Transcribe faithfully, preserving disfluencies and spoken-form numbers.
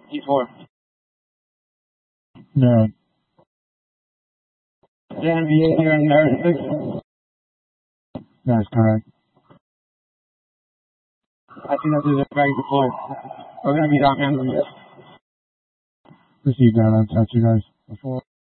E four. No. Jan V eight here and there. That's correct. I think that is a very good point. We're going to be down hands on this. Received that. I've touched you guys before.